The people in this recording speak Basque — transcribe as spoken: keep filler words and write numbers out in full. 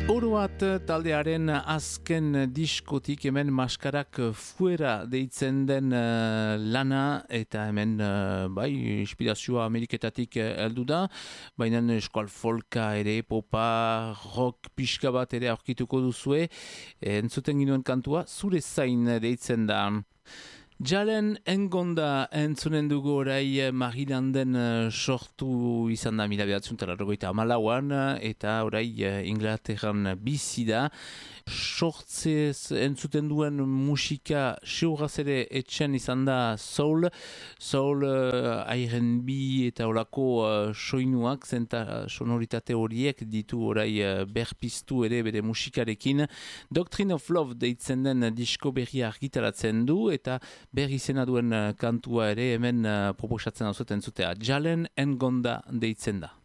Oroat taldearen azken diskotik hemen Maskarak fuera deitzen den uh, lana eta hemen uh, bai inspirazioa Ameriketatik heldu da, baina eskual folka ere, popa, rock pixka bat ere aurkituko duzue. Entzuten ginuen kantua zure zain deitzen da. Jalen Engonda entzunen dugu orai Marilanden uh, sortu izan da mila behatzen talarrogeita amalauan eta orai uh, Inglaterran bizi da. Sortzez entzuten duen musika seuraz ere etxen izan da soul, soul uh, R and B eta olako uh, soinuak, zenta sonoritate horiek ditu orai uh, berpiztu ere bere musikarekin. Doctrine of Love deitzen den disko berria argitaratzen du eta berri izena duen kantua ere hemen uh, proposatzen hau zuten zutea. Jalen Engonda deitzen da.